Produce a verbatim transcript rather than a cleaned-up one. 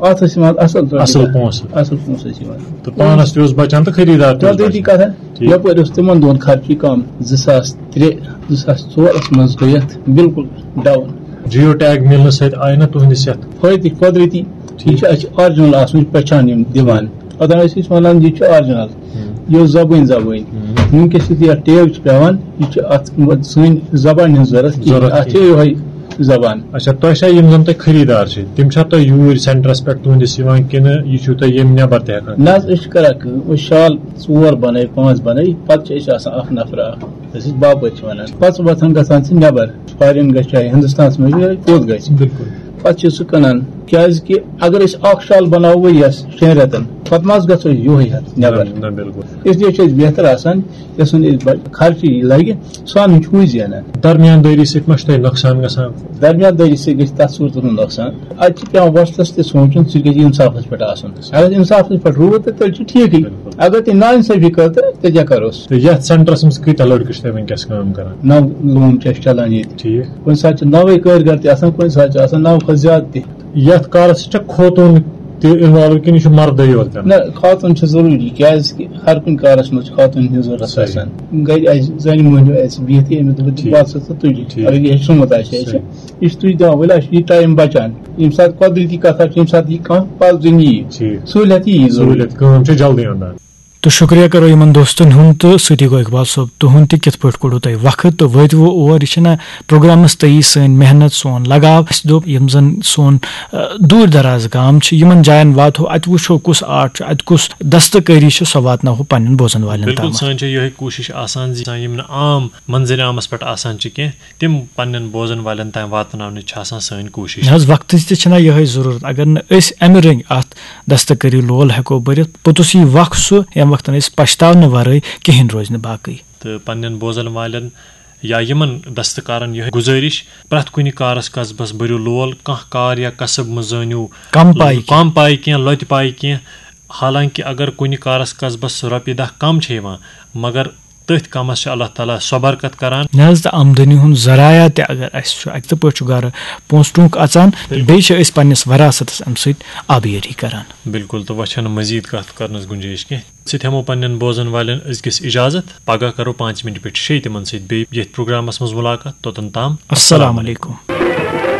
اتھ ٲسۍ یِوان اَصٕل اَصٕل پونٛسہٕ اَصٕل پونٛسہٕ ٲسۍ یِوان تہٕ پانَس تہِ اوس بَچان تہٕ خٔریٖدار تہِ اوس قۄدرٔتی کَتھا یَپٲرۍ اوس تِمن دۄہن خرچی کَم زٕ ساس ترٛےٚ زٕ ساس ژورَس منٛز گٔے یَتھ بِلکُل ڈاوُن. جیو ٹیگ مِلنہٕ سۭتۍ آیہِ نہ تُہنٛدِس یَتھ فٲیدٕ قۄدرٔتی یہِ چھِ اَسہِ آرجِنل آسنٕچ پہچان یِم دِوان اوٚتام ٲسۍ أسۍ وَنان یہِ چھُ آرجِنل یہِ اوس زبٲنۍ زبٲنۍ وٕنکیٚس یُتھُے اَتھ ٹیگ چھِ پیوان یہِ چھِ اَتھ سٲنۍ زبانہِ ہٕنٛز ضوٚرتھ اَتھ چھِ یِہوے زبان. اچھا تۄہہِ چھا یِم زَن تۄہہِ خٔریٖدار چھِ تِم چھا تۄہہِ یوٗرۍ سینٹرس پٮ۪ٹھ تُہنٛدِس یِوان کِنہٕ یہِ چھُو تۄہہِ ییٚمہِ نٮ۪بر تہِ ہٮ۪کان؟ نہ حظ أسۍ چھِ کران کٲم أسۍ شال ژور بَنٲوۍ پانٛژھ بَنٲوۍ پَتہٕ چھِ أسۍ آسان اکھ نفر اکھ أسۍ ٲسۍ باپٲرۍ چھِ وَنان پَتہٕ وۄتھان گژھان چھِ نٮ۪بر فارین گژھِ چاہے ہِندوستانَس منٛز کوٚت گژھِ بِلکُل پَتہٕ چھِ سُہ کٕنان کیازِ کہِ اَگر أسۍ اکھ شال بَناوو ؤریَس شیٚن رٮ۪تن پَتہٕ ما گژھو أسۍ یِہوے ہٮ۪تھ نٮ۪بر اس لیے چھُ اَسہِ بہتر آسان یۄس اَسہِ خرچہٕ لگہِ سُہ اَنُن چھُ ہُے زینان. درمیان دٲری سۭتۍ ما چھُ تۄہہِ نۄقصان گژھان؟ درمیان دٲری سۭتۍ گژھِ تَتھ صوٗرتَس منٛز نۄقصان اَتہِ چھُ پیوان وۄستَس تہِ سونٛچُن سُہ گژھِ اِنصافَس پٮ۪ٹھ آسُن اَگر اِنصافَس پٮ۪ٹھ روٗد تہٕ تیٚلہِ چھُ ٹھیٖکٕے اَگر تُہۍ نا اِنصٲفی کٔر تہٕ تیٚلہِ کیاہ کَروس. تہٕ یَتھ سینٹرس منٛز کۭتیاہ لٔڑکہٕ چھِ تۄہہِ وٕنکیٚس کٲم کران؟ نو لوٗن چھِ اَسہِ چلان ییٚتہِ ٹھیٖک کُنہِ ساتہٕ چھِ نوے کٲرگر تہِ آسان کُنہِ ساتہٕ چھِ آسان نو کھۄتہٕ زیادٕ تہِ. یَتھ کارس سۭتۍ چھا خوتوٗن تہِ اِنوالو کِنہٕ یہِ چھُ مردٕے یوت کران؟ نہ خواتوٗن چھِ ضروٗری کیازِ کہِ ہر کُنہِ کارس منٛز چھِ خواتوٗن ہٕنٛز ضروٗرت آسان گرِ آسہِ زَنہِ مٔہنیو آسہِ بِہتھٕے أمِس دوٚپ بہٕ ہسا ژٕ تُجہِ اَگر یہِ ہیٚچھنومُت آسہِ اَسہِ یہِ چھُ تُجہِ دِوان ؤلۍ اَسہِ چھُ یہِ ٹایم بَچان ییٚمہِ ساتہٕ قۄدرٔتی کَتھا چھِ ییٚمہِ ساتہٕ یہِ کانٛہہ پَلزٕنۍ یی سہوٗلیت یی سہوٗلیت کٲم چھِ جلدی اندان. تو شُکریہ کرو یِمن دوستن ہُنٛد تہٕ سۭتی گوٚو اقبال صٲب تُہُنٛد تہِ کِتھ پٲٹھۍ کوٚڑوٕ تۄہہِ وقت تہٕ وٲتوٕ اور یہِ چھِنہ پروگرامس تہٕ سٲنۍ محنت سون لگاو اَسہِ دوٚپ یِم زن سون دوٗر دراز گام چھِ یِمن جاین واتہو اَتہِ وٕچھو کُس آرٹ چھُ اَتہِ کُس دستکٲری چھِ سۄ واتناوہو پنٕنٮ۪ن بوزن والٮ۪ن تام. بالکل سٲنۍ چھِ یِہوے کوٗشش آسان زِ یِم نہٕ عام منظر عامس پٮ۪ٹھ آسان چھِ کینٛہہ تِم پنٕنٮ۪ن بوزن والٮ۪ن تام واتناونٕچ چھِ آسان سٲنۍ کوٗشش. نہ حظ وقتٕچ تہِ چھِنہ یِہوے ضروٗرت اگر نہٕ أسۍ اَمہِ رٔنٛگۍ اَتھ دستکٲری لول ہٮ۪کو بٔرِتھ پوٚتُس یی وق سُہ ییٚمہِ وقتن أسۍ پشتاو ورٲے کِہینۍ روزِ نہٕ باقٕے. تہٕ پنٕنٮ۪ن بوزن والٮ۪ن یا یِمن دستکارن یِہوے گُزٲرِش پرٛٮ۪تھ کُنہِ کارس قصبس بٔرِو لول کانٛہہ کار یا قصب مہ زٲنِو کم پاے کم پاے کینٛہہ لۄتہِ پاے کینٛہہ حالانکہِ اگر کُنہِ کارس قصبس رۄپیہِ دہ کم چھِ یِوان مگر تٔتھۍ کمس چھِ اللہ تعالیٰ سۄ برکت کران. نہ حظ تہٕ آمدنی ہُنٛد ذرایع تہِ اگر اَسہِ چھُ اَکہِ پٲٹھۍ چھُ گرٕ پونٛسہٕ ٹونٛک اژان بیٚیہِ چھِ أسۍ پننِس وراثتس امہِ سۭتۍ آبیٲری کران. بالکل تہٕ وۄنۍ چھنہٕ مزیٖد کتھ کرنس گُنجٲیش کینٛہہ سۭتۍ ہٮ۪مو پننٮ۪ن بوزن والٮ۪ن أزکِس اجازت پگہہ کرو پانٛژِ مِنٹہِ پٮ۪ٹھ شیٚیہِ تِمن سۭتۍ بیٚیہِ یتھ پروگرامس منٛز مُلاقات توٚتن تام السلام علیکم.